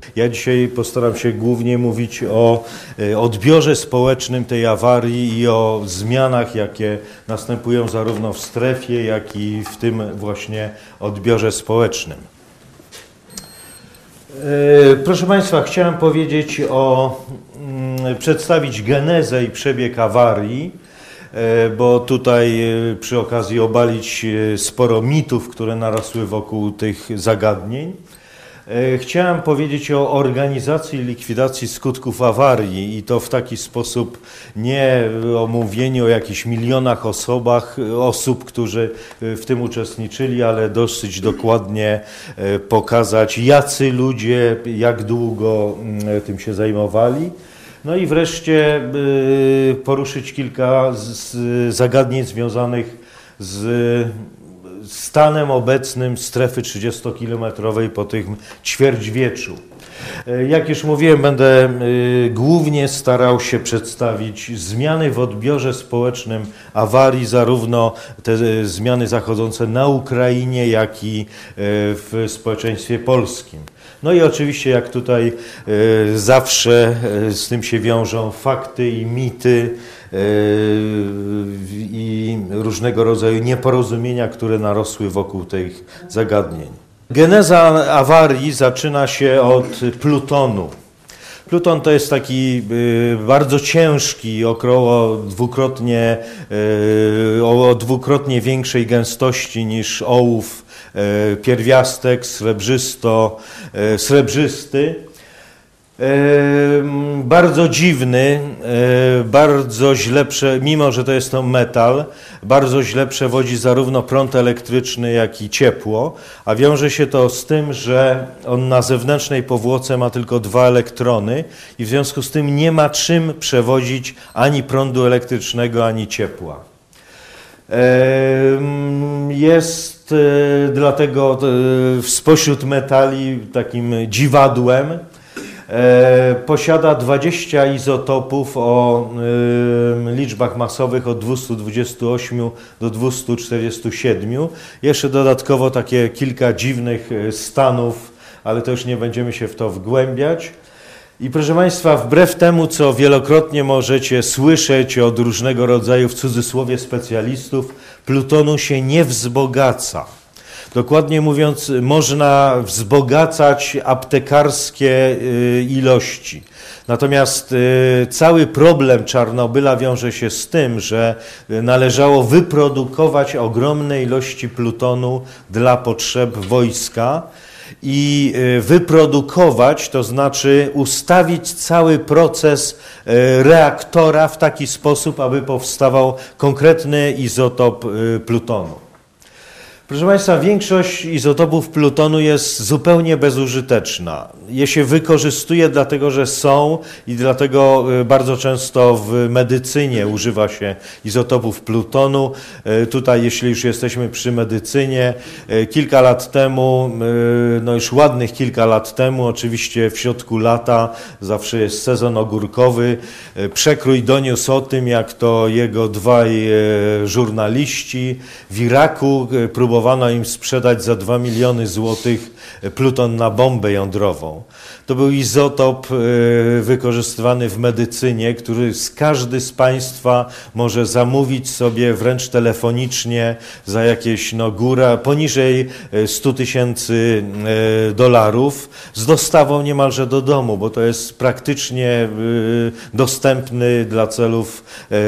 ja dzisiaj postaram się głównie mówić o odbiorze społecznym tej awarii i o zmianach, jakie następują zarówno w strefie, jak i w tym właśnie odbiorze społecznym. Proszę Państwa, chciałem powiedzieć przedstawić genezę i przebieg awarii, bo tutaj przy okazji obalić sporo mitów, które narosły wokół tych zagadnień. Chciałem powiedzieć o organizacji i likwidacji skutków awarii i to w taki sposób, nie o mówieniu o jakichś milionach osób, którzy w tym uczestniczyli, ale dosyć dokładnie pokazać, jacy ludzie, jak długo tym się zajmowali. No i wreszcie poruszyć kilka zagadnień związanych z stanem obecnym strefy 30-kilometrowej po tym ćwierćwieczu. Jak już mówiłem, będę głównie starał się przedstawić zmiany w odbiorze społecznym awarii, zarówno te zmiany zachodzące na Ukrainie, jak i w społeczeństwie polskim. No i oczywiście, jak tutaj zawsze z tym się wiążą fakty i mity i różnego rodzaju nieporozumienia, które narosły wokół tych zagadnień. Geneza awarii zaczyna się od plutonu. Pluton to jest taki bardzo ciężki, o dwukrotnie większej gęstości niż ołów, pierwiastek srebrzysty, bardzo dziwny, bardzo źle, mimo że to jest to metal, bardzo źle przewodzi zarówno prąd elektryczny, jak i ciepło, a wiąże się to z tym, że on na zewnętrznej powłoce ma tylko 2 elektrony i w związku z tym nie ma czym przewodzić ani prądu elektrycznego, ani ciepła. Jest dlatego spośród metali takim dziwadłem. Posiada 20 izotopów o liczbach masowych od 228 do 247. Jeszcze dodatkowo takie kilka dziwnych stanów, ale to już nie będziemy się w to wgłębiać. I proszę Państwa, wbrew temu, co wielokrotnie możecie słyszeć od różnego rodzaju, w cudzysłowie, specjalistów, plutonu się nie wzbogaca. Dokładnie mówiąc, można wzbogacać aptekarskie ilości. Natomiast cały problem Czarnobyla wiąże się z tym, że należało wyprodukować ogromne ilości plutonu dla potrzeb wojska i wyprodukować, to znaczy ustawić cały proces reaktora w taki sposób, aby powstawał konkretny izotop plutonu. Proszę Państwa, większość izotopów plutonu jest zupełnie bezużyteczna. Je się wykorzystuje dlatego, że są i dlatego bardzo często w medycynie używa się izotopów plutonu. Tutaj, jeśli już jesteśmy przy medycynie, kilka lat temu, no już ładnych kilka lat temu, oczywiście w środku lata, zawsze jest sezon ogórkowy, Przekrój doniósł o tym, jak to jego 2 żurnaliści w Iraku próbowano im sprzedać za 2 miliony złotych pluton na bombę jądrową. To był izotop wykorzystywany w medycynie, który każdy z Państwa może zamówić sobie wręcz telefonicznie za jakieś poniżej $100,000 z dostawą niemalże do domu, bo to jest praktycznie dostępny dla celów